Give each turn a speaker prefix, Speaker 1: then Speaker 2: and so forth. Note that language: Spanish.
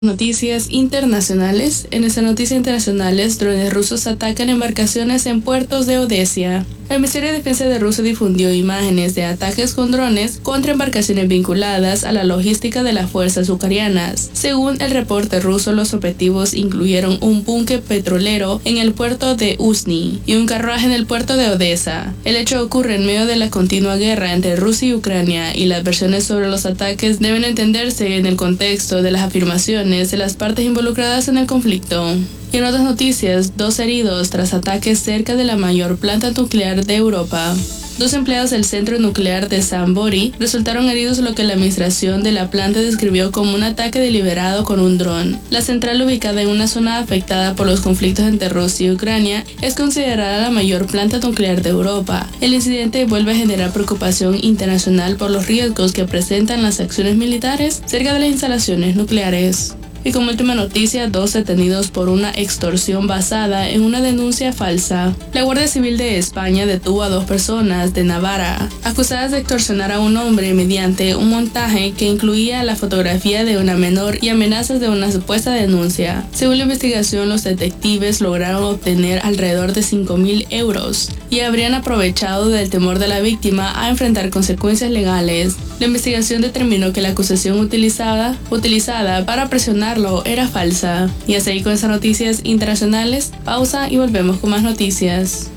Speaker 1: Noticias internacionales. En estas noticias internacionales, drones rusos atacan embarcaciones en puertos de Odessa. El Ministerio de Defensa de Rusia difundió imágenes de ataques con drones contra embarcaciones vinculadas a la logística de las fuerzas ucranianas. Según el reporte ruso, los objetivos incluyeron un buque petrolero en el puerto de Uzhny y un carruaje en el puerto de Odessa. El hecho ocurre en medio de la continua guerra entre Rusia y Ucrania, y las versiones sobre los ataques deben entenderse en el contexto de las afirmaciones de las partes involucradas en el conflicto. Y en otras noticias, 2 heridos tras ataques cerca de la mayor planta nuclear de Europa. 2 empleados del centro nuclear de Zambori resultaron heridos, lo que la administración de la planta describió como un ataque deliberado con un dron. La central, ubicada en una zona afectada por los conflictos entre Rusia y Ucrania, es considerada la mayor planta nuclear de Europa. El incidente vuelve a generar preocupación internacional por los riesgos que presentan las acciones militares cerca de las instalaciones nucleares. Y como última noticia, 2 detenidos por una extorsión basada en una denuncia falsa. La Guardia Civil de España detuvo a 2 personas de Navarra, acusadas de extorsionar a un hombre mediante un montaje que incluía la fotografía de una menor y amenazas de una supuesta denuncia. Según la investigación, los detectives lograron obtener alrededor de 5.000 euros y habrían aprovechado del temor de la víctima a enfrentar consecuencias legales. La investigación determinó que la acusación utilizada para presionarlo era falsa. Y así con estas noticias internacionales, pausa y volvemos con más noticias.